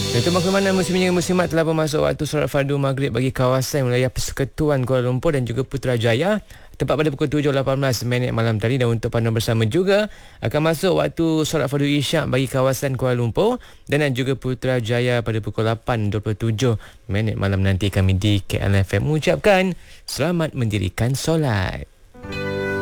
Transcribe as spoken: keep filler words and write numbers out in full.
Dan itu makluman muslimin dan muslimat telah bermasuk waktu solat fardu maghrib bagi kawasan wilayah Persekutuan Kuala Lumpur dan juga Putrajaya. Tepat pada pukul tujuh lapan belas minit malam tadi. Dan untuk panduan bersama juga akan masuk waktu solat fardu isyak bagi kawasan Kuala Lumpur dan juga Putrajaya pada pukul lapan dua puluh tujuh minit malam nanti. Kami di K L F M mengucapkan selamat mendirikan solat.